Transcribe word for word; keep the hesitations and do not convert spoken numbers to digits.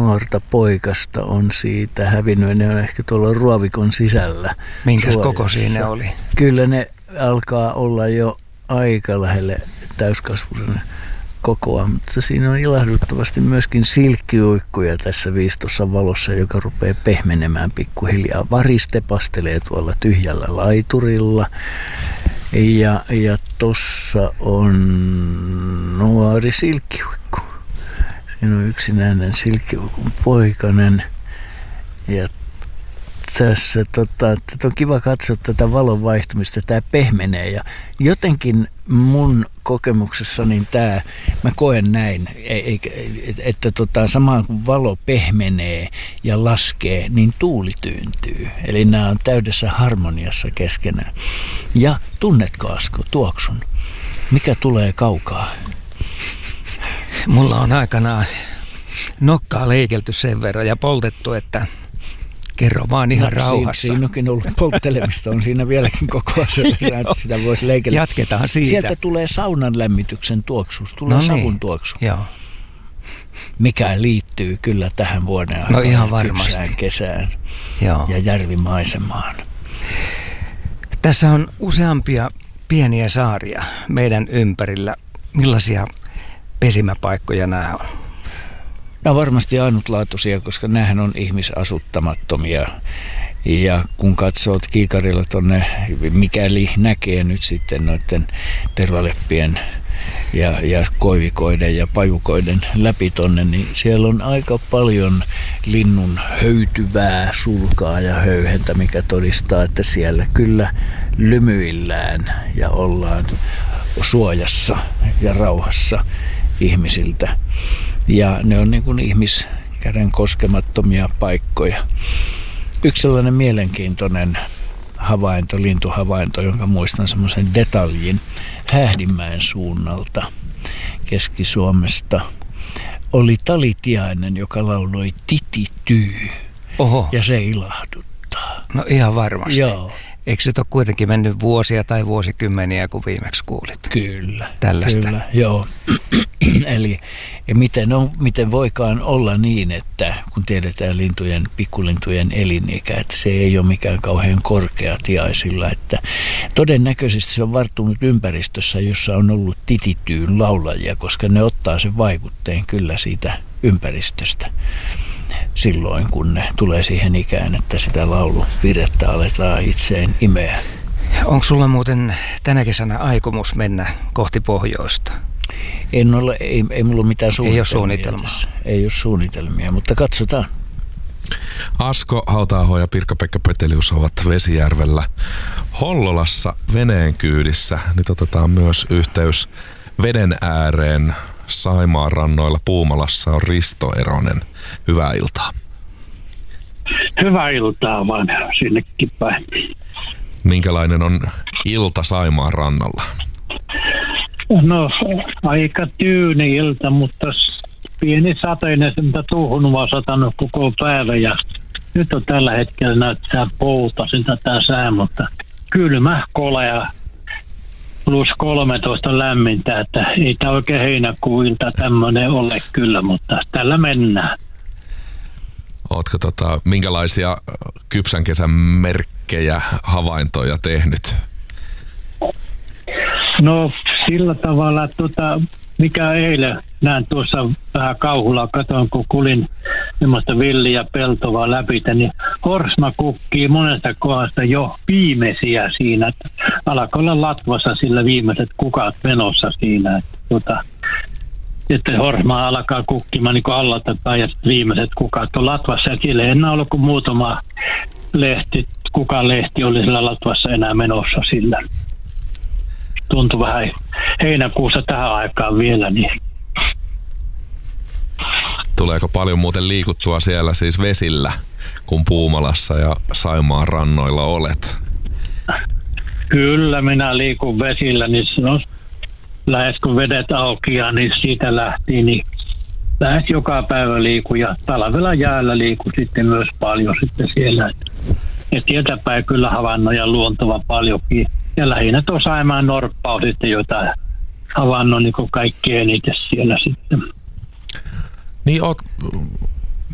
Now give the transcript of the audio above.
nuorta poikasta on siitä hävinnyt. Ne on ehkä tuolla ruovikon sisällä. Minkäs koko siinä oli? Kyllä ne alkaa olla jo aika lähelle täyskasvuisen kokoa, mutta siinä on ilahduttavasti myöskin silkkiuikkuja tässä viistossa valossa, joka rupeaa pehmenemään pikkuhiljaa. Variste pastelee tuolla tyhjällä laiturilla. Ja, ja tossa on nuori silkkiuikku. Siinä on yksinäinen silkkiuikun poikanen. Ja tässä tota, on kiva katsoa tätä valon vaihtumista. Tämä pehmenee ja jotenkin mun kokemuksessa niin tämä, mä koen näin, että tota, samaan kun valo pehmenee ja laskee, niin tuuli tyyntyy. Eli nämä on täydessä harmoniassa keskenään. Ja tunnetko, Asko, tuoksun? Mikä tulee kaukaa? Mulla on aikanaan nokkaa leikelty sen verran ja poltettu, että kerro vaan ihan no, rauhassa. Siinä, siinä onkin ollut polttelemista, on siinä vieläkin koko ajan, että sitä voisi leikellä. Jatketaan siitä. Sieltä tulee saunan lämmityksen tuoksuus, tulee no savun niin. tuoksu. Joo. Mikä liittyy kyllä tähän vuoden aikaan, no ihan varmasti. Kypsään kesään Joo. ja järvimaisemaan. Tässä on useampia pieniä saaria meidän ympärillä. Millaisia pesimäpaikkoja nämä on? Nämä on varmasti ainutlaatuisia, koska nämähän on ihmisasuttamattomia. Ja kun katsoo kiikarilla tuonne, mikäli näkee nyt sitten noiden tervaleppien ja, ja koivikoiden ja pajukoiden läpi tonne, niin siellä on aika paljon linnun höytyvää sulkaa ja höyhentä, mikä todistaa, että siellä kyllä lymyillään ja ollaan suojassa ja rauhassa ihmisiltä. Ja ne on niin kuin ihmiskäden koskemattomia paikkoja. Yksi sellainen mielenkiintoinen havainto, lintuhavainto, jonka muistan semmoisen detaljin Hähdinmäen suunnalta Keski-Suomesta, oli talitiainen, joka lauloi titityy. Oho. Ja se ilahduttaa. No ihan varmasti. Joo. Eikö se ole kuitenkin mennyt vuosia tai vuosikymmeniä, kun viimeksi kuulit? Kyllä. Tällaista. Kyllä, joo. Eli miten, on, miten voikaan olla niin, että kun tiedetään lintujen, pikkulintujen elinikä, että se ei ole mikään kauhean korkea tiaisilla, että todennäköisesti se on varttunut ympäristössä, jossa on ollut titityyn laulajia, koska ne ottaa sen vaikutteen kyllä siitä ympäristöstä silloin, kun ne tulee siihen ikään, että sitä lauluvirettä aletaan itseen imeä. Onko sulla muuten tänä kesänä aikomus mennä kohti pohjoista? En ole, ei, ei mulla ole mitään suunnitelmia. Ei ole suunnitelmaa. Tässä. Ei ole suunnitelmia, mutta katsotaan. Asko Hauta-aho ja Pirkka-Pekka Petelius ovat Vesijärvellä Hollolassa veneen kyydissä. Nyt otetaan myös yhteys veden ääreen. Saimaan rannoilla Puumalassa on Risto Eronen. Hyvää iltaa. Hyvää iltaa vaan sinnekin päin. Minkälainen on ilta Saimaan rannalla? No aika tyyni ilta, mutta pieni sateinen tuuhunua satanut koko päivä ja nyt on tällä hetkellä näyttää poutasin tätä sää, mutta kylmä kolea plus kolmetoista lämmintä, että ei tämä oikein heinäkuun ilta tämmöinen ole kyllä, mutta tällä mennään. Ootko tota, minkälaisia kypsän kesän merkkejä, havaintoja tehnyt? No sillä tavalla, tota, mikä eilen näin tuossa vähän kauhulla, katoin kun kulin semmoista villiä peltovaa läpi, niin horsma kukkii monesta kohdasta jo viimeisiä siinä. Että alkoi olla latvassa sillä viimeiset kukat menossa siinä. Että, tota, sitten horsma alkaa kukkimaan niin kuin allatapäin ja viimeiset kukat on latvassa. Ja sillä ei enää ollut kuin muutama lehti, kukan lehti oli sillä latvassa enää menossa sillä. Tuntui vähän heinäkuussa tähän aikaan vielä. Niin. Tuleeko paljon muuten liikuttua siellä siis vesillä, kun Puumalassa ja Saimaan rannoilla olet? Kyllä, minä liikun vesillä, niin no, lähes kun vedet aukeaa, niin siitä lähti, niin lähes joka päivä liikun ja talvella jäällä liikun sitten myös paljon sitten siellä. Ja sieltä päin kyllä havainnoja luontava paljonkin. Ja lähinnä tuo Saimaan norppaa sitten, jota havainnon niin kaikki eniten siellä sitten. Niin oot,